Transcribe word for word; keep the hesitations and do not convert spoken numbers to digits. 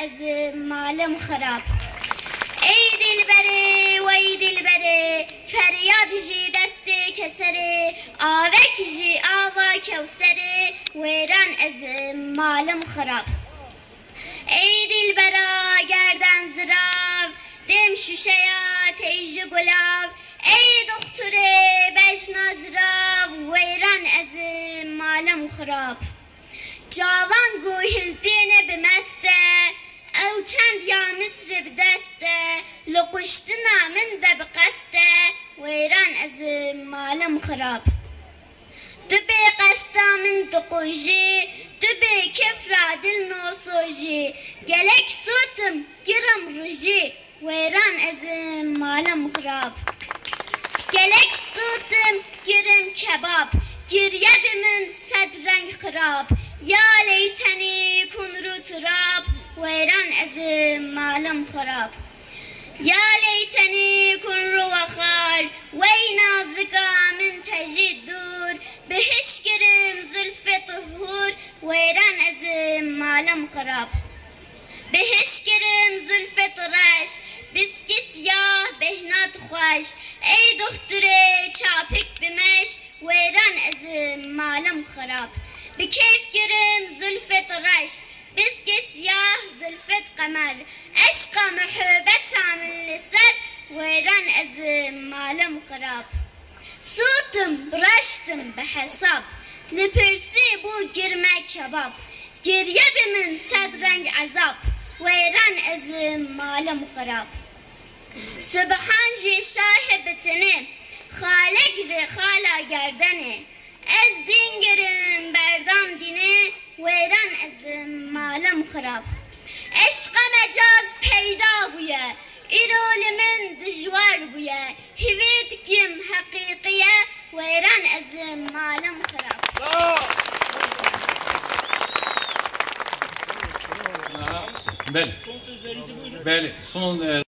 ez malım xarab. Ey dilberi ve ey dilberi, feryad ji desti keseri, avek ji ava kevseri, veyran ez malım xarab. Ey dilbera gerden zirav, dem şuşeya teyji gulav, ey dokture beşna zirav, veyran ez malım xarab. Cavan guhildine bimeste, او چند یا مصر بدسته لقشتنا من ده بقسته ویران از مالم خراب دبی قستا من دقوجی دبی کفرا دل نوسوجی گلک سوتم گرم روجی ویران از مالم خراب گلک سوتم گرم کباب گریه بمن صد رنگ خراب یا لیتنی کن رو تراب ويران از مالم خراب يا ليتني كن روخار وينازقا من تجد دور بهشكرم زلف طهور ويران از مالم خراب بهشكرم زلف طرش بسكي سياه بهنات خوش اي دختره چاپك بمش ويران از مالم خراب بكيف كرم زلف طرش بسكي سياه زلفت قمر عشقا محبت عامل لسر ويران از مالم خراب صوتم برشتم بحساب لپرسي بو گرمه كباب گريه بمن صد رنگ عذاب ويران از مالم خراب سبحان جي شاهبتني خالق ري خالا گردنه از دینگرم بردام دینه ویران از مالم خراب عشق مجاز پیدا بویه ایرول من دجوار بویه هویت کم حقیقیه ویران از مالم خراب Beli. Beli. Son